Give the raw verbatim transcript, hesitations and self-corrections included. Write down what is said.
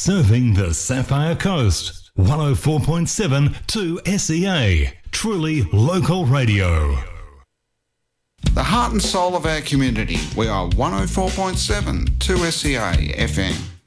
Serving the Sapphire Coast. one oh four point seven two S E A. Truly local radio. The heart and soul of our community. We are one oh four point seven two S E A F M.